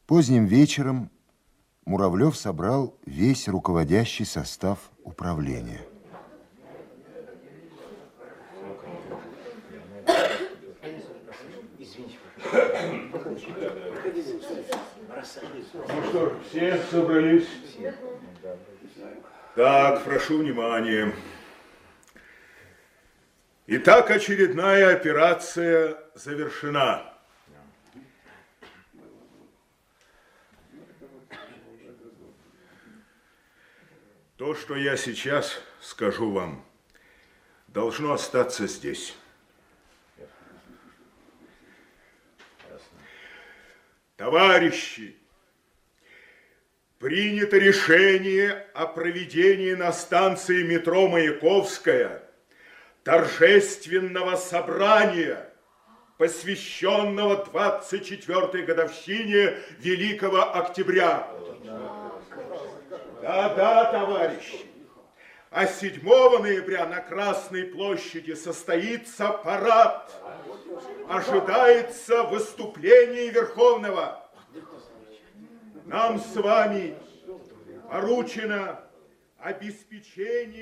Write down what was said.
Поздним вечером Муравлев собрал весь руководящий состав управления. Ну что, все собрались? Так, прошу внимания. Итак, очередная операция завершена. То, что я сейчас скажу вам, должно остаться здесь. Товарищи, принято решение о проведении на станции метро Маяковская торжественного собрания, посвященного 24-й годовщине Великого Октября. Да, товарищи, а 7 ноября на Красной площади состоится парад. Ожидается выступление Верховного. Нам с вами поручено обеспечение